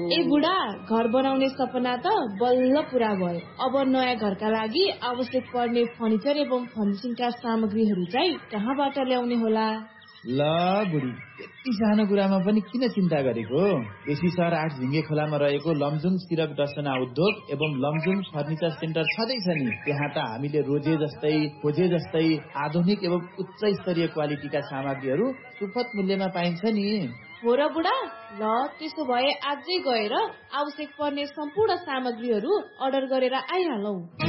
ए बुढा, घर बनाउने सपना त बल्ल पूरा भयो। अब नयाँ घरका लागि आवश्यक पर्ने फर्निचर एवं फर्निशिङका सामग्रीहरू चाहिँ कहाँबाट ल्याउने होला? ल बुढी, यति सानो कुरामा पनि किन चिन्ता गरेको? बेसी सहर 8 झिङ्गे खोलामा रहेको लमजुङ सिरक डसना उद्योग एवं लमजुङ फर्निचर सेन्टर छँदैछ नि। त्यहाँ त हामीले खोजे जस्तै आधुनिक एवं उच्च स्तरीय क्वालिटीका सामग्रीहरू सुपथ मूल्यमा पाइन्छ नि। हो र बुढा, ल त्यसो भए आजै गएर आवश्यक पर्ने सम्पूर्ण सामग्रीहरू अर्डर गरेर आइहालौ।